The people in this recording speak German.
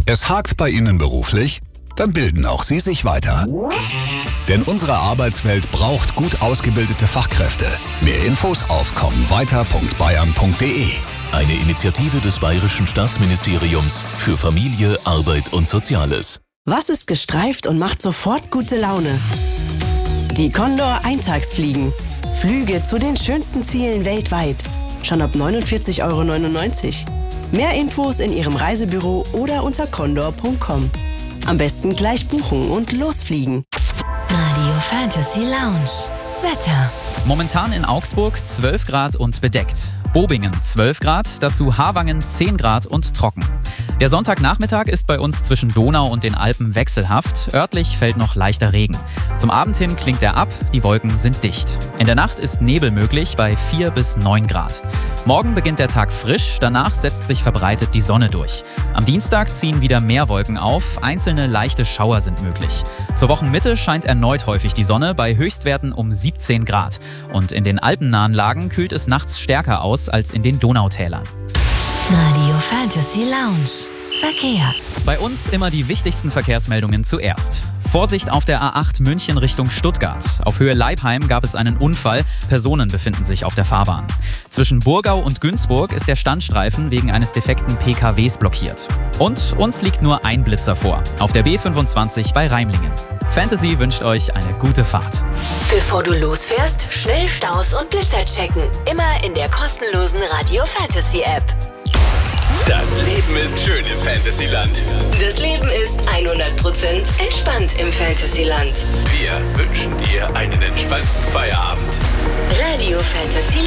Es hakt bei Ihnen beruflich? Dann bilden auch Sie sich weiter. Denn unsere Arbeitswelt braucht gut ausgebildete Fachkräfte. Mehr Infos auf kommweiter.bayern.de. Eine Initiative des Bayerischen Staatsministeriums für Familie, Arbeit und Soziales. Was ist gestreift und macht sofort gute Laune? Die Condor Eintagsfliegen. Flüge zu den schönsten Zielen weltweit. Schon ab 49,99 €. Mehr Infos in Ihrem Reisebüro oder unter condor.com. Am besten gleich buchen und losfliegen. Radio Fantasy Lounge. Wetter. Momentan in Augsburg 12 Grad und bedeckt. Bobingen 12 Grad, dazu Havangen 10 Grad und trocken. Der Sonntagnachmittag ist bei uns zwischen Donau und den Alpen wechselhaft. Örtlich fällt noch leichter Regen. Zum Abend hin klingt er ab, die Wolken sind dicht. In der Nacht ist Nebel möglich bei 4 bis 9 Grad. Morgen beginnt der Tag frisch, danach setzt sich verbreitet die Sonne durch. Am Dienstag ziehen wieder mehr Wolken auf, einzelne leichte Schauer sind möglich. Zur Wochenmitte scheint erneut häufig die Sonne bei Höchstwerten um 17 Grad. Und in den alpennahen Lagen kühlt es nachts stärker aus als in den Donautälern. Radio Fantasy Lounge. Verkehr. Bei uns immer die wichtigsten Verkehrsmeldungen zuerst. Vorsicht auf der A8 München Richtung Stuttgart. Auf Höhe Leipheim gab es einen Unfall. Personen befinden sich auf der Fahrbahn. Zwischen Burgau und Günzburg ist der Standstreifen wegen eines defekten PKWs blockiert. Und uns liegt nur ein Blitzer vor. Auf der B25 bei Reimlingen. Fantasy wünscht euch eine gute Fahrt. Bevor du losfährst, schnell Staus und Blitzer checken. Immer in der kostenlosen Radio Fantasy App. Das Leben ist schön im Fantasyland. Das Leben ist 100% entspannt im Fantasyland. Wir wünschen dir einen entspannten Feierabend. Radio Fantasy